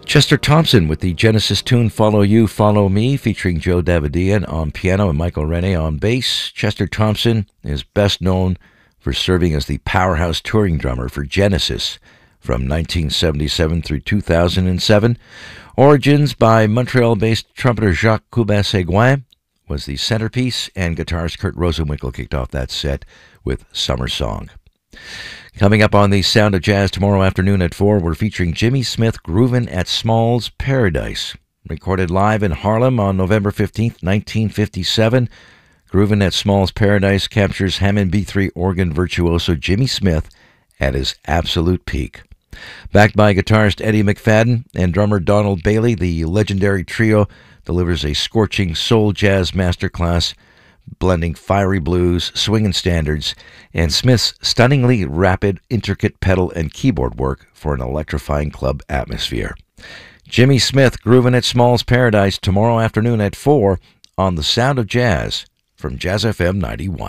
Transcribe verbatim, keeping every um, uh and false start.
Chester Thompson with the Genesis tune Follow You, Follow Me, featuring Joe Davidian on piano and Michael Rene on bass. Chester Thompson is best known for serving as the powerhouse touring drummer for Genesis from nineteen seventy-seven through two thousand seven. Origins by Montreal-based trumpeter Jacques Coubin-Seguin was the centerpiece, and guitarist Kurt Rosenwinkel kicked off that set with Summer Song. Coming up on the Sound of Jazz tomorrow afternoon at four, we're featuring Jimmy Smith groovin' at Small's Paradise. Recorded live in Harlem on November fifteenth, nineteen fifty-seven, Groovin' at Small's Paradise captures Hammond B three organ virtuoso Jimmy Smith at his absolute peak. Backed by guitarist Eddie McFadden and drummer Donald Bailey, the legendary trio delivers a scorching soul jazz masterclass blending fiery blues, swinging standards, and Smith's stunningly rapid, intricate pedal and keyboard work for an electrifying club atmosphere. Jimmy Smith grooving at Small's Paradise tomorrow afternoon at four on The Sound of Jazz from Jazz F M ninety-one.